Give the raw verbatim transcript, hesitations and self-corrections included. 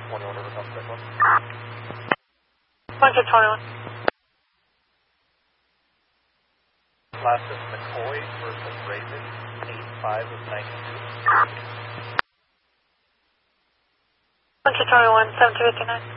twenty-one over South Side one. one two twenty-one. Last is McCoy versus Raven, eight five of ninety-two. one two twenty-one, seven two fifty-nine.